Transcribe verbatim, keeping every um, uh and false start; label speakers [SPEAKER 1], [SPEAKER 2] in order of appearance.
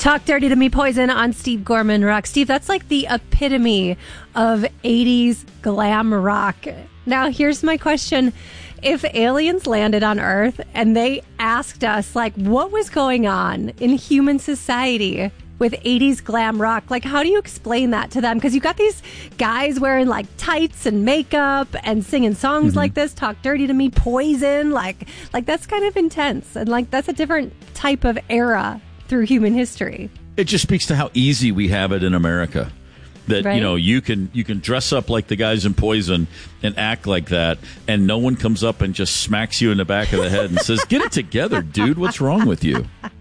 [SPEAKER 1] Talk Dirty to Me, Poison on Steve Gorman Rock. Steve, that's like the epitome of eighties glam rock. Now, here's my question. If aliens landed on Earth and they asked us, like, what was going on in human society with eighties glam rock, like, how do you explain that to them? Because you got these guys wearing, like, tights and makeup and singing songs mm-hmm. like this, Talk Dirty to Me, Poison, like, like that's kind of intense. And, like, that's a different type of era through human history.
[SPEAKER 2] It just speaks to how easy we have it in America. That, right. you know, you can you can dress up like the guys in Poison and act like that, and no one comes up and just smacks you in the back of the head and says, get it together, dude. What's wrong with you?